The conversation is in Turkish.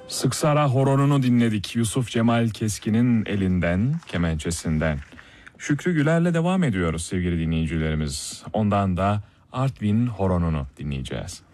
Sıksara horonunu dinledik Yusuf Cemal Keskin'in elinden, kemençesinden. Şükrü Güler'le devam ediyoruz sevgili dinleyicilerimiz. Ondan da Artvin horonunu dinleyeceğiz.